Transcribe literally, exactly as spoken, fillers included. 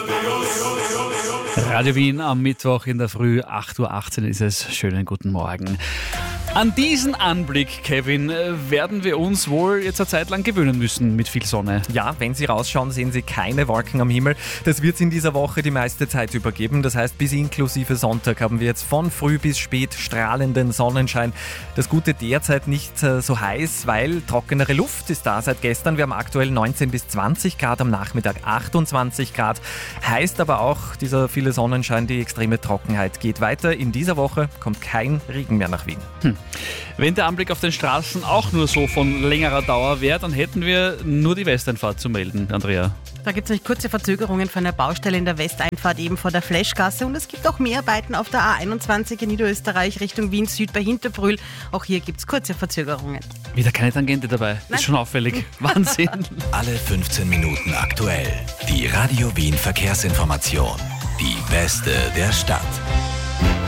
Radio Wien am Mittwoch in der Früh, acht Uhr achtzehn ist es. Schönen guten Morgen. An diesen Anblick, Kevin, werden wir uns wohl jetzt eine Zeit lang gewöhnen müssen mit viel Sonne. Ja, wenn Sie rausschauen, sehen Sie keine Wolken am Himmel. Das wird es in dieser Woche die meiste Zeit übergeben. Das heißt, bis inklusive Sonntag haben wir jetzt von früh bis spät strahlenden Sonnenschein. Das Gute derzeit nicht äh, so heiß, weil trockenere Luft ist da seit gestern. Wir haben aktuell neunzehn bis zwanzig Grad, am Nachmittag achtundzwanzig Grad. Heißt aber auch, dieser viele Sonnenschein, die extreme Trockenheit geht weiter. In dieser Woche kommt kein Regen mehr nach Wien. Hm. Wenn der Anblick auf den Straßen auch nur so von längerer Dauer wäre, dann hätten wir nur die Westeinfahrt zu melden, Andrea. Da gibt es nämlich kurze Verzögerungen von der Baustelle in der Westeinfahrt eben vor der Fleschgasse und es gibt auch Mehrarbeiten auf der A einundzwanzig in Niederösterreich Richtung Wien Süd bei Hinterbrühl. Auch hier gibt es kurze Verzögerungen. Wieder keine Tangente dabei. Nein. Ist schon auffällig. Wahnsinn. Alle fünfzehn Minuten aktuell. Die Radio Wien Verkehrsinformation. Die beste der Stadt.